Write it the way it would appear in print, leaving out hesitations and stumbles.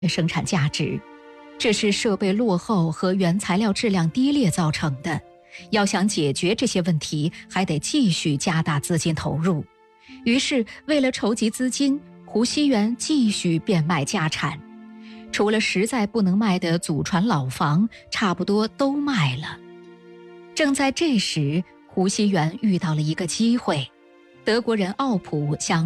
生产价值，这是设备落后和原材料质量低劣造成的。要想解决这些问题，还得继续加大资金投入。于是，为了筹集资金，胡锡元继续变卖家产，除了实在不能卖的祖传老房，差不多都卖了。正在这时，胡锡元遇到了一个机会，德国人奥普向